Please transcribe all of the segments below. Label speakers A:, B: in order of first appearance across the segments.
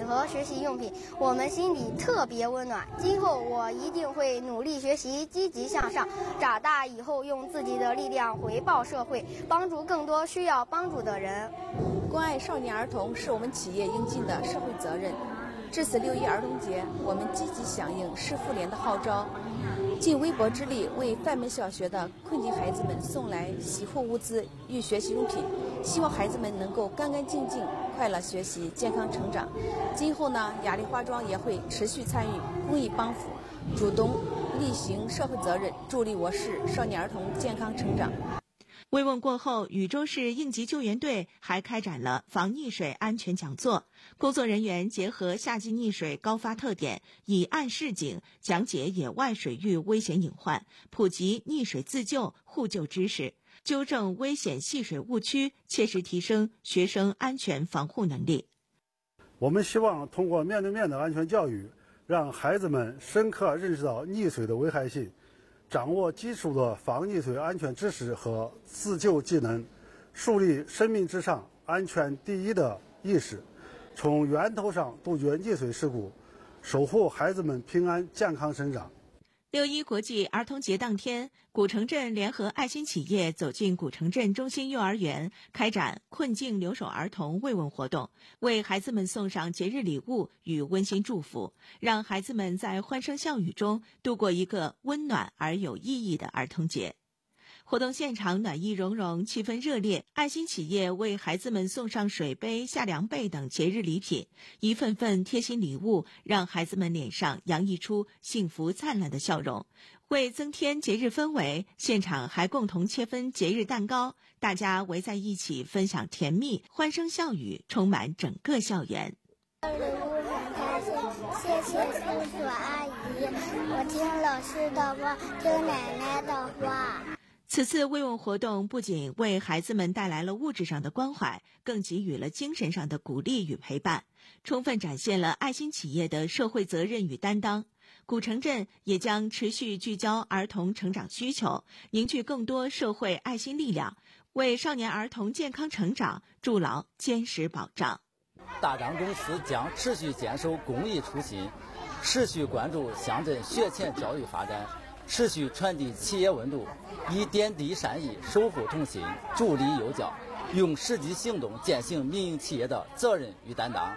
A: 和学习用品，我们心里特别温暖。今后我一定会努力学习，积极向上，长大以后用自己的力量回报社会，帮助更多需要帮助的人。
B: 关爱少年儿童是我们企业应尽的社会责任。这次6·1儿童节，我们积极响应市妇联的号召，尽微薄之力为范门小学的困境孩子们送来洗护物资与学习用品，希望孩子们能够干干净净、快乐学习、健康成长。今后呢，雅丽花庄也会持续参与公益帮扶，主动履行社会责任，助力我市少年儿童健康成长。
C: 慰问过后，禹州市应急救援队还开展了防溺水安全讲座，工作人员结合夏季溺水高发特点，以案示警，讲解野外水域危险隐患，普及溺水自救互救知识，纠正危险戏水误区，切实提升学生安全防护能力。
D: 我们希望通过面对面的安全教育，让孩子们深刻认识到溺水的危害性，掌握基础的防溺水安全知识和自救技能，树立生命至上、安全第一的意识，从源头上杜绝溺水事故，守护孩子们平安健康成长。
C: 6·1国际儿童节当天，古城镇联合爱心企业走进古城镇中心幼儿园，开展困境留守儿童慰问活动，为孩子们送上节日礼物与温馨祝福，让孩子们在欢声笑语中度过一个温暖而有意义的儿童节。活动现场暖意融融，气氛热烈，爱心企业为孩子们送上水杯、夏凉被等节日礼品，一份份贴心礼物让孩子们脸上洋溢出幸福灿烂的笑容。为增添节日氛围，现场还共同切分节日蛋糕，大家围在一起分享甜蜜，欢声笑语充满整个校园。
E: 礼物很开心，谢谢叔叔阿姨，我听老师的话，听奶奶的话。
C: 此次慰问活动不仅为孩子们带来了物质上的关怀，更给予了精神上的鼓励与陪伴，充分展现了爱心企业的社会责任与担当。古城镇也将持续聚焦儿童成长需求，凝聚更多社会爱心力量，为少年儿童健康成长筑牢坚实保障。
F: 大张公司将持续坚守公益初心，持续关注乡镇学前教育发展，持续传递企业温度，以点滴善意守护童心，助力幼教，用实际行动践行民营企业的责任与担当。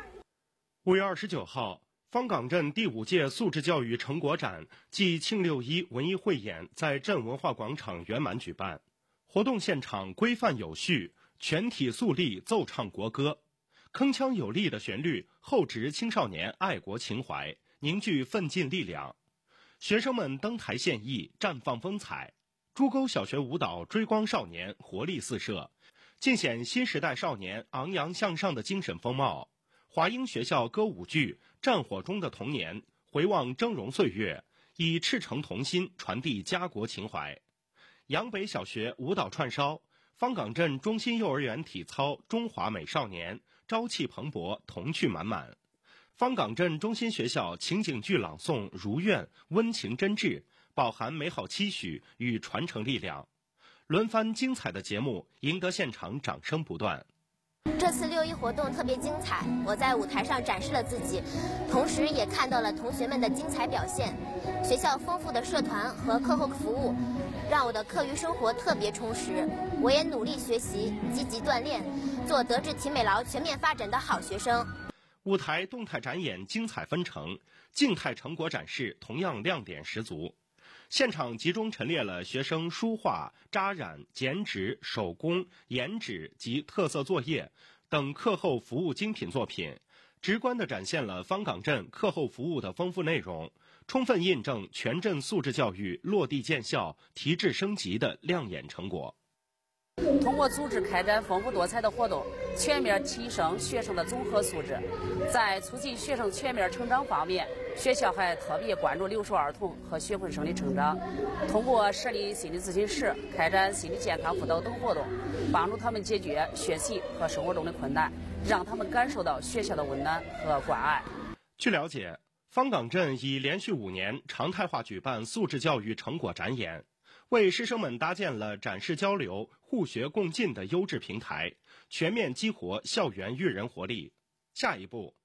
G: 5月29号，方岗镇第5届素质教育成果展暨庆6·1文艺汇演在镇文化广场圆满举办。活动现场规范有序，全体肃立奏唱国歌，铿锵有力的旋律厚植青少年爱国情怀，凝聚奋进力量。学生们登台献艺，绽放风采。朱沟小学舞蹈追光少年活力四射，尽显新时代少年昂扬向上的精神风貌。华英学校歌舞剧《战火中的童年》回望峥嵘岁月，以赤诚童心传递家国情怀。杨北小学舞蹈串烧，方岗镇中心幼儿园体操中华美少年朝气蓬勃，童趣满满。方岗镇中心学校情景剧朗诵如愿，温情真挚，饱含美好期许与传承力量。轮番精彩的节目赢得现场掌声不断。
H: 这次6·1活动特别精彩，我在舞台上展示了自己，同时也看到了同学们的精彩表现。学校丰富的社团和课后服务让我的课余生活特别充实，我也努力学习，积极锻炼，做德智体美劳全面发展的好学生。
G: 舞台动态展演精彩纷呈，静态成果展示同样亮点十足。现场集中陈列了学生书画、扎染、剪纸、手工、研纸及特色作业等课后服务精品作品，直观地展现了方岗镇课后服务的丰富内容，充分印证全镇素质教育落地见效、提质升级的亮眼成果。
I: 通过组织开展丰富多彩的活动，全面提升学生的综合素质。在促进学生全面成长方面，学校还特别关注留守儿童和学会生的成长，通过设立心理咨询室、开展心理健康辅导等活动，帮助他们解决学习和生活中的困难，让他们感受到学校的温暖和关爱。
G: 据了解，方岗镇已连续5年常态化举办素质教育成果展演，为师生们搭建了展示交流、互学共进的优质平台，全面激活校园育人活力。下一步，